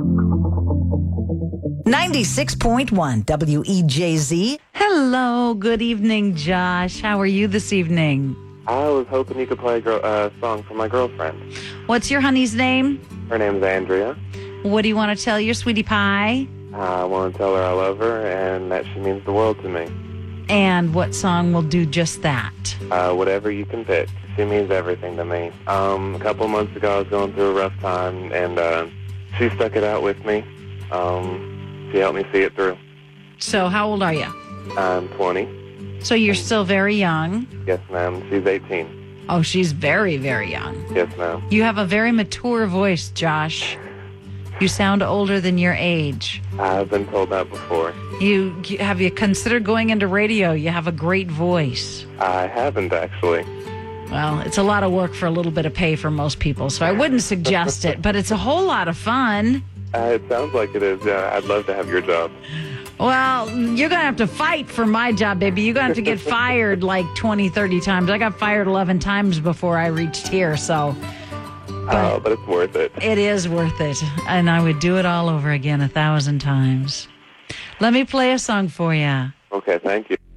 96.1 WEJZ. Hello, good evening, Josh. How are you this evening? I was hoping you could play a song for my girlfriend. What's your honey's name? Her name's Andrea. What do you want to tell your sweetie pie? I want to tell her I love her and that she means the world to me. And what song will do just that? Whatever you can pick. She means everything to me. A couple months ago, I was going through a rough time, and she stuck it out with me. She helped me see it through. So how old are you? I'm 20. So you're still very young. Yes, ma'am. She's 18. Oh, she's very, very young. Yes, ma'am. You have a very mature voice, Josh. You sound older than your age. I've been told that before. Have you considered going into radio? You have a great voice. I haven't, actually. Well, it's a lot of work for a little bit of pay for most people, so I wouldn't suggest it, but it's a whole lot of fun. It sounds like it is. I'd love to have your job. Well, you're going to have to fight for my job, baby. You're going to have to get fired like 20, 30 times. I got fired 11 times before I reached here, so... But it's worth it. It is worth it, and I would do it all over again 1,000 times. Let me play a song for you. Okay, thank you.